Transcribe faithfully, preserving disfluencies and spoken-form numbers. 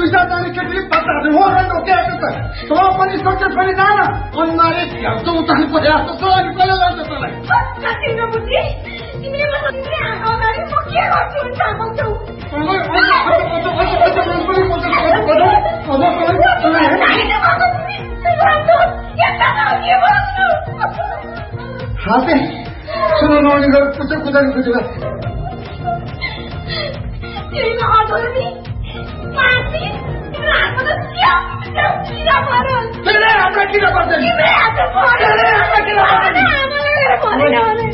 पैसा जाने केटीले पत्ताहरू हो र नोकेको त तँ पनि सक्छस् भने जान अन्नाले भ्याउँछ उताले परे जस्तो छ अनि कसले लान्छ तँलाई कति नबुझी तिमीले मलाई तिमीले आँखा अगाडि म के गर्छु भने थाहा पाउँछौ हाते सुनो नौनी घर कुचो कुदानी खुजुला तिमीले अगाडि माथि तिम्रो हातमा त स्याउ स्याउ किरा पर्यो तिमीले हातमा किरा पर्छ तिमीले हातमा पर्यो तिमीले हातमा किरा पर्छ आमाले भनेन भने